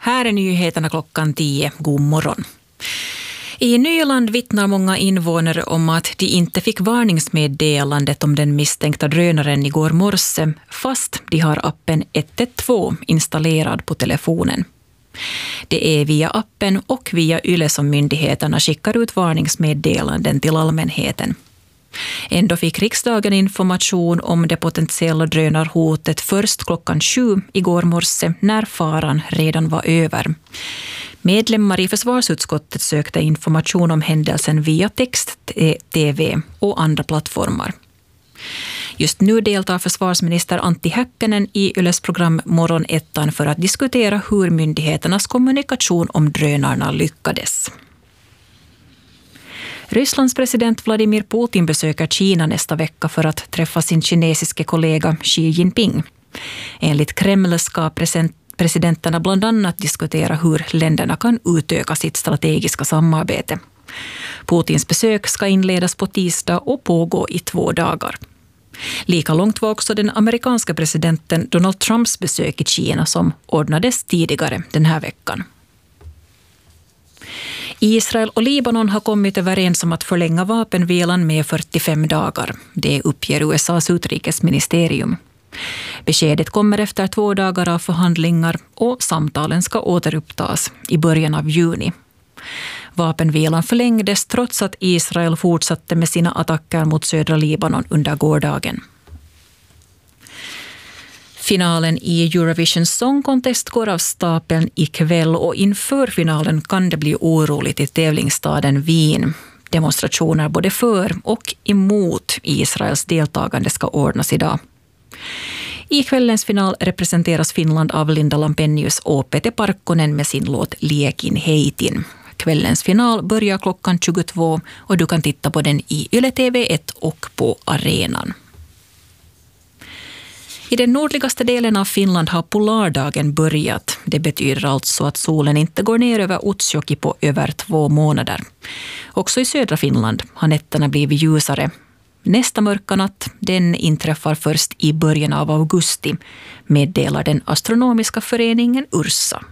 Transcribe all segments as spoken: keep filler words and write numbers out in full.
Här är nyheterna klockan tio. God morgon. I Nyland vittnar många invånare om att de inte fick varningsmeddelandet om den misstänkta drönaren igår morse, fast de har appen ett ett två installerad på telefonen. Det är via appen och via Yle som myndigheterna skickar ut varningsmeddelanden till allmänheten. Ändå fick riksdagen information om det potentiella drönarhotet först klockan sju igår morse när faran redan var över. Medlemmar i försvarsutskottet sökte information om händelsen via text, tv och andra plattformar. Just nu deltar försvarsminister Antti Häkkänen i Yles program Morgonettan för att diskutera hur myndigheternas kommunikation om drönarna lyckades. Rysslands president Vladimir Putin besöker Kina nästa vecka för att träffa sin kinesiske kollega Xi Jinping. Enligt Kreml ska presidenterna bland annat diskutera hur länderna kan utöka sitt strategiska samarbete. Putins besök ska inledas på tisdag och pågå i två dagar. Lika långt var också den amerikanska presidenten Donald Trumps besök i Kina som ordnades tidigare den här veckan. Israel och Libanon har kommit överens om att förlänga vapenvilan med fyrtiofem dagar. Det uppger U S A:s utrikesministerium. Beskedet kommer efter två dagar av förhandlingar och samtalen ska återupptas i början av juni. Vapenvilan förlängdes trots att Israel fortsatte med sina attacker mot södra Libanon under gårdagen. Finalen i Eurovision Song Contest går av stapeln ikväll och inför finalen kan det bli oroligt i tävlingsstaden Wien. Demonstrationer både för och emot Israels deltagande ska ordnas idag. I kvällens final representeras Finland av Linda Lampenius och Pete Parkkonen med sin låt Liekin heitin. Kvällens final börjar klockan tjugotvå och du kan titta på den i Yle T V ett och på arenan. I den nordligaste delen av Finland har polardagen börjat. Det betyder alltså att solen inte går ner över Utsjoki på över två månader. Också i södra Finland har nätterna blivit ljusare. Nästa mörka natt, den inträffar först i början av augusti, meddelar den astronomiska föreningen Ursa.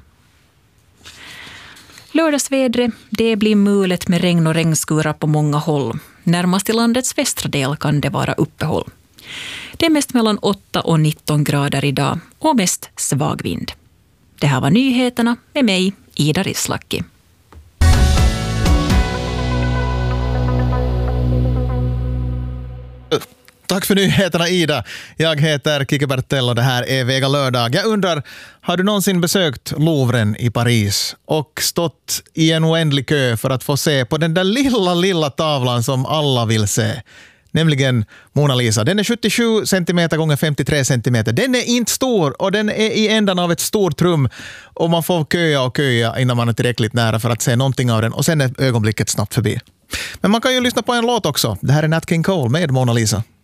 Lördagsvädret, det blir mulet med regn och regnskurar på många håll. Närmast i landets västra del kan det vara uppehåll. Det är mest mellan åtta och nitton grader idag och mest svag vind. Det här var nyheterna med mig, Ida Rislaki. Tack för nyheterna, Ida. Jag heter Kike Bertell och det här är Vega lördag. Jag undrar, har du någonsin besökt Louvren i Paris och stått i en oändlig kö för att få se på den där lilla, lilla tavlan som alla vill se? Nämligen Mona Lisa. Den är sjuttiosju centimeter gånger femtiotre centimeter. Den är inte stor och den är i ändan av ett stort rum och man får köa och köa innan man är tillräckligt nära för att se någonting av den och sen är ögonblicket snabbt förbi. Men man kan ju lyssna på en låt också. Det här är Nat King Cole med Mona Lisa.